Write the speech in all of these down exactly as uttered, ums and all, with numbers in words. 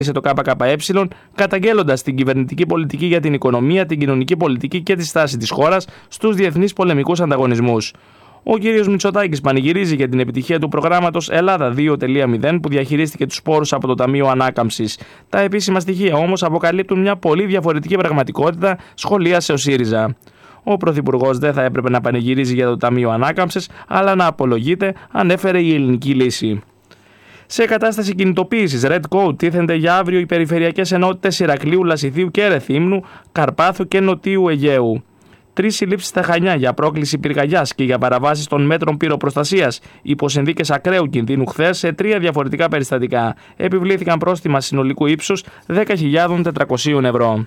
σε το ΚΚΕ, καταγγέλλοντας την κυβερνητική πολιτική για την οικονομία, την κοινωνική πολιτική και τη στάση της χώρας στους διεθνείς πολεμικούς ανταγωνισμούς. Ο κ. Μητσοτάκης πανηγυρίζει για την επιτυχία του προγράμματος Ελλάδα δύο κόμμα μηδέν που διαχειρίστηκε τους πόρους από το Ταμείο Ανάκαμψης. Τα επίσημα στοιχεία όμως αποκαλύπτουν μια πολύ διαφορετική πραγματικότητα, σχολίασε ο ΣΥΡΙΖΑ. Ο Πρωθυπουργός δεν θα έπρεπε να πανηγυρίζει για το Ταμείο Ανάκαμψης, αλλά να απολογείται, ανέφερε η ελληνική λύση. Σε κατάσταση κινητοποίησης Red Code τίθενται για αύριο οι περιφερειακές ενότητες Ηρακλείου, Λασιθίου και Ρεθύμνου, Καρπάθου και Νοτίου Αιγαίου. Τρεις συλλήψεις στα Χανιά για πρόκληση πυρκαγιάς και για παραβάσεις των μέτρων πυροπροστασίας υπό συνθήκες ακραίου κινδύνου χθες σε τρία διαφορετικά περιστατικά. Επιβλήθηκαν πρόστιμα συνολικού ύψους δέκα χιλιάδες τετρακόσια ευρώ.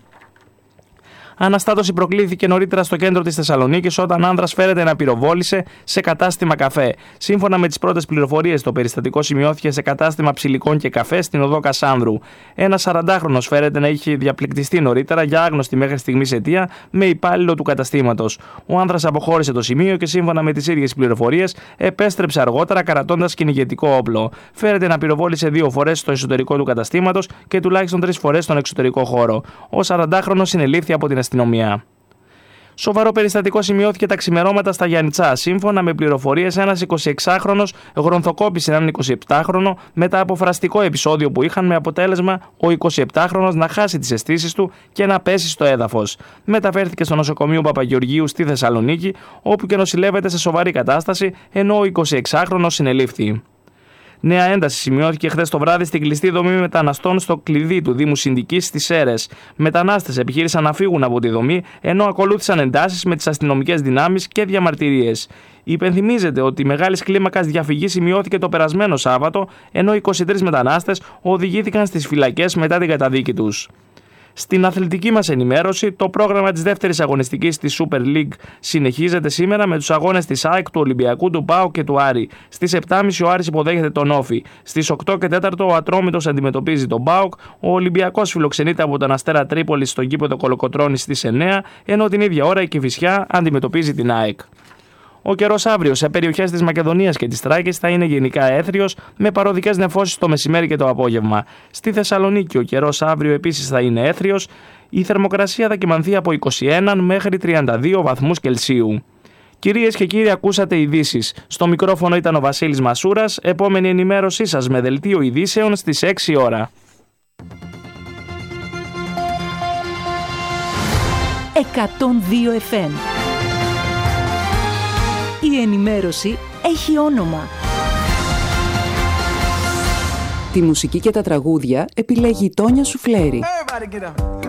Αναστάτωση προκλήθηκε νωρίτερα στο κέντρο της Θεσσαλονίκης όταν άνδρας φέρεται να πυροβόλησε σε κατάστημα καφέ. Σύμφωνα με τις πρώτες πληροφορίες, το περιστατικό σημειώθηκε σε κατάστημα ψηλικών και καφέ στην οδό Κασάνδρου. Ένας σαραντάχρονος φέρεται να είχε διαπληκτιστεί νωρίτερα για άγνωστη μέχρι στιγμής αιτία με υπάλληλο του καταστήματος. Ο άνδρας αποχώρησε το σημείο και σύμφωνα με τις ίδιες πληροφορίες επέστρεψε αργότερα καρατώντας κυνηγετικό όπλο. Φέρεται να πυροβόλησε δύο φορές στο εσωτερικό του καταστήματος και τουλάχιστον τρεις φορές στον εξωτερικό χώρο. Ο σαραντάχρονος συνελήφθη από την αστυνομία. Σοβαρό περιστατικό σημειώθηκε τα ξημερώματα στα Γιαννιτσά. Σύμφωνα με πληροφορίες, ένας εικοσιεξάχρονος γρονθοκόπησε έναν εικοσιεπτάχρονο μετά από φραστικό επεισόδιο που είχαν με αποτέλεσμα ο εικοσιεπτάχρονος να χάσει τις αισθήσεις του και να πέσει στο έδαφος. Μεταφέρθηκε στο νοσοκομείο Παπαγεωργίου στη Θεσσαλονίκη, όπου και νοσηλεύεται σε σοβαρή κατάσταση, ενώ ο εικοσιεξάχρονος συνελήφθη. Νέα ένταση σημειώθηκε χθες το βράδυ στην κλειστή δομή μεταναστών στο κλειδί του Δήμου Συνδικής στις Σέρρες. Μετανάστες επιχείρησαν να φύγουν από τη δομή, ενώ ακολούθησαν εντάσεις με τις αστυνομικές δυνάμεις και διαμαρτυρίες. Υπενθυμίζεται ότι μεγάλης κλίμακας διαφυγή σημειώθηκε το περασμένο Σάββατο, ενώ είκοσι τρεις μετανάστες οδηγήθηκαν στις φυλακές μετά την καταδίκη τους. Στην αθλητική μας ενημέρωση, το πρόγραμμα της δεύτερης αγωνιστικής της Super League συνεχίζεται σήμερα με τους αγώνες της ΑΕΚ, του Ολυμπιακού, του ΠΑΟΚ και του Άρη. Στις επτά και τριάντα ο Άρης υποδέχεται τον Όφη. Στις οκτώ και τέσσερα ο Ατρόμητος αντιμετωπίζει τον ΠΑΟΚ. Ο Ολυμπιακός φιλοξενείται από τον Αστέρα Τρίπολης στο γήπεδο Κολοκοτρώνης στις εννιά, ενώ την ίδια ώρα η Κηφισιά αντιμετωπίζει την ΑΕΚ. Ο καιρός αύριο σε περιοχές της Μακεδονίας και της Θράκης θα είναι γενικά έθριος, με παροδικές νεφώσεις το μεσημέρι και το απόγευμα. Στη Θεσσαλονίκη ο καιρός αύριο επίσης θα είναι έθριος. Η θερμοκρασία θα κυμανθεί από είκοσι ένα μέχρι τριάντα δύο βαθμούς Κελσίου. Κυρίες και κύριοι, ακούσατε ειδήσεις. Στο μικρόφωνο ήταν ο Βασίλης Μασούρας. Επόμενη ενημέρωσή σας με δελτίο ειδήσεων στις έξι ώρα. εκατόν δύο εφ εμ. Η ενημέρωση έχει όνομα. Τη μουσική και τα τραγούδια επιλέγει η Τόνια Σουφλέρη.